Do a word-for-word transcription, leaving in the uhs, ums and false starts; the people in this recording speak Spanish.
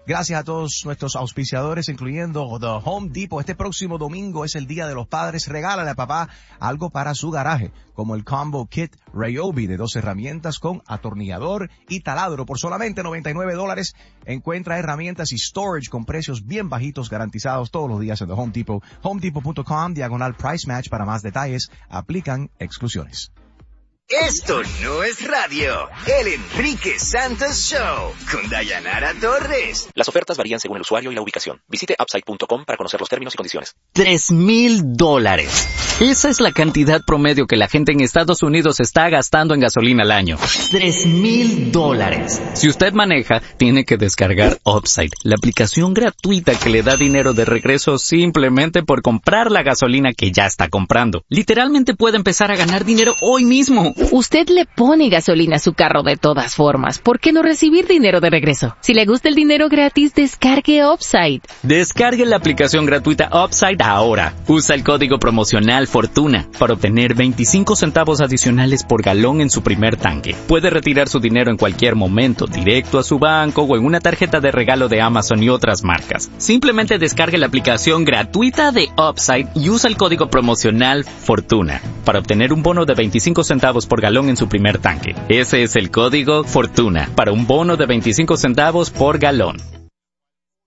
Gracias a todos nuestros auspiciadores, incluyendo The Home Depot. Este próximo domingo es el Día de los Padres. Regálale a papá algo para su garaje, como el Combo Kit Ryobi de dos herramientas con atornillador y taladro por solamente noventa y nueve dólares. Encuentra herramientas y storage con precios bien bajitos garantizados todos los días en The Home Depot. home depot punto com, diagonal price match para más detalles. Aplican exclusiones. Esto no es radio. El Enrique Santos Show con Dayanara Torres. Las ofertas varían según el usuario y la ubicación. Visite upside punto com para conocer los términos y condiciones. Tres mil dólares. Esa es la cantidad promedio que la gente en Estados Unidos está gastando en gasolina al año. Tres mil dólares. Si usted maneja, tiene que descargar Upside, la aplicación gratuita que le da dinero de regreso simplemente por comprar la gasolina que ya está comprando. Literalmente puede empezar a ganar dinero hoy mismo. Usted le pone gasolina a su carro de todas formas. ¿Por qué no recibir dinero de regreso? Si le gusta el dinero gratis, descargue Upside. Descargue la aplicación gratuita Upside ahora. Usa el código promocional Fortuna para obtener veinticinco centavos adicionales por galón en su primer tanque. Puede retirar su dinero en cualquier momento, directo a su banco o en una tarjeta de regalo de Amazon y otras marcas. Simplemente descargue la aplicación gratuita de Upside y usa el código promocional Fortuna para obtener un bono de veinticinco centavos por galón en su primer tanque. Ese es el código Fortuna para un bono de veinticinco centavos por galón.